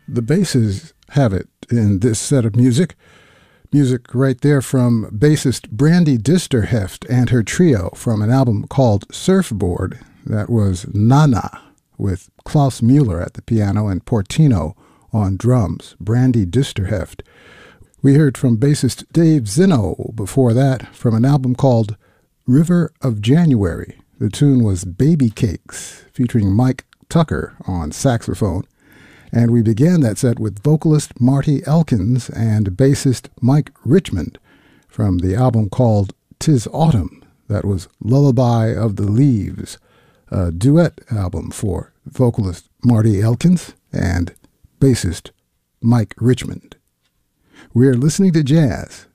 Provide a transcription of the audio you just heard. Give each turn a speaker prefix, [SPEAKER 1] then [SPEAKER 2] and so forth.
[SPEAKER 1] The basses have it in this set of music. Music right there from bassist Brandy Disterheft and her trio from an album called Surfboard. That was Nana, with Klaus Mueller at the piano and Portino on drums. Brandy Disterheft. We heard from bassist Dave Zinno before that from an album called River of January. The tune was Baby Cakes, featuring Mike Tucker on saxophone. And we began that set with vocalist Marty Elkins and bassist Mike Richmond from the album called 'Tis Autumn. That was Lullaby of the Leaves, a duet album for vocalist Marty Elkins and bassist Mike Richmond. We're listening to jazz